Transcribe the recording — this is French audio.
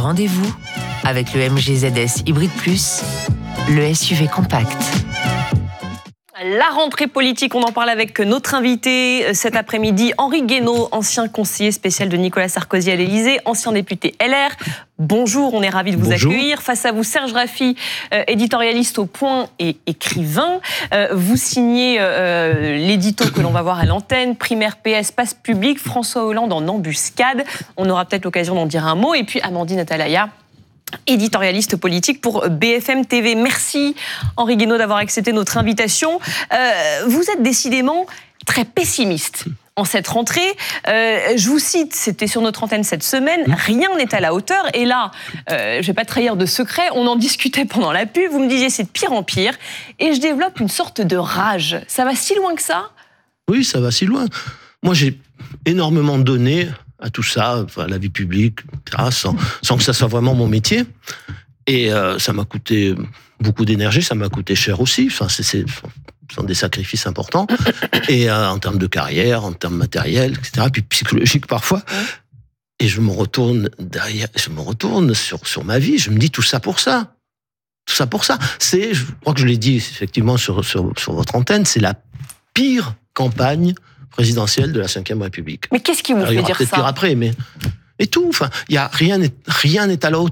Rendez-vous avec le MG ZS Hybrid Plus, le SUV compact. La rentrée politique, on en parle avec notre invité cet après-midi, Henri Guénaud, ancien conseiller spécial de Nicolas Sarkozy à l'Élysée, ancien député LR. Bonjour, on est ravis de vous accueillir. Face à vous, Serge Raffi, éditorialiste au Point et écrivain. Vous signez l'édito que l'on va voir à l'antenne, Primaire PS, passe public, François Hollande en embuscade. On aura peut-être l'occasion d'en dire un mot. Et puis Amandine Atalaya, éditorialiste politique pour BFM TV. Merci Henri Guénaud d'avoir accepté notre invitation. Vous êtes décidément très pessimiste en cette rentrée. Je vous cite, c'était sur notre antenne cette semaine, rien n'est à la hauteur. Et là, je ne vais pas trahir de secret, on en discutait pendant la pub, vous me disiez c'est de pire en pire, et je développe une sorte de rage. Ça va si loin que ça ? Oui, ça va si loin. Moi, j'ai énormément donné à tout ça, à la vie publique, sans que ça soit vraiment mon métier. Et ça m'a coûté beaucoup d'énergie, ça m'a coûté cher aussi. Enfin, ce sont des sacrifices importants. Et en termes de carrière, en termes matériels, etc. Puis psychologique parfois. Et je me retourne derrière, sur ma vie. Je me dis tout ça pour ça. Tout ça pour ça. Je crois que je l'ai dit effectivement sur votre antenne, c'est la pire campagne présidentielle de la Ve République. Mais qu'est-ce qui vous fait dire ça ? Pire après, mais et tout. Enfin, il y a rien n'est à la hauteur.